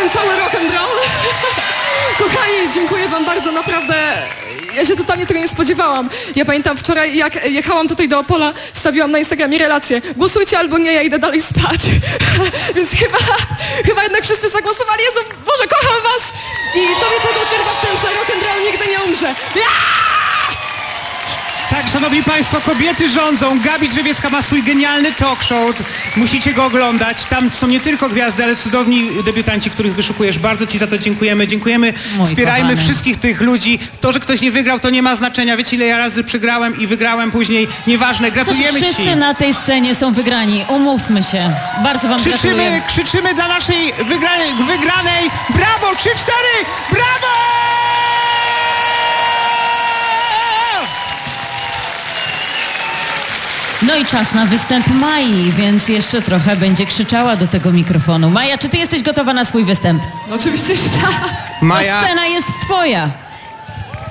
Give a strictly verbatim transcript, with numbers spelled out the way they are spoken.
ten cały rock'n'roll. Kochani, dziękuję wam bardzo, naprawdę. Ja się totalnie tego nie spodziewałam. Ja pamiętam wczoraj, jak jechałam tutaj do Opola, wstawiłam na Instagramie relację. Głosujcie albo nie, ja idę dalej spać. Więc chyba, chyba jednak wszyscy zagłosowali. Jezu, Boże, kocham was! I to mnie tylko utwierdza w tym, że rock'n'roll nigdy nie umrze. Ja! Tak, szanowni państwo, kobiety rządzą. Gabi Drzewiecka ma swój genialny talk show. Musicie go oglądać. Tam są nie tylko gwiazdy, ale cudowni debiutanci, których wyszukujesz. Bardzo ci za to dziękujemy. Dziękujemy. Mój Wspierajmy kochany. wszystkich tych ludzi. To, że ktoś nie wygrał, to nie ma znaczenia. Wiecie, ile ja razy przegrałem i wygrałem później. Nieważne. Gratulujemy ci. Wszyscy na tej scenie są wygrani. Umówmy się. Bardzo wam Krzyczymy, gratuluję. krzyczymy dla naszej wygranej, wygranej. Brawo! Trzy, cztery! Brawo! No i czas na występ Mai, więc jeszcze trochę będzie krzyczała do tego mikrofonu. Maja, czy ty jesteś gotowa na swój występ? No oczywiście, że tak. No Maja. scena jest twoja.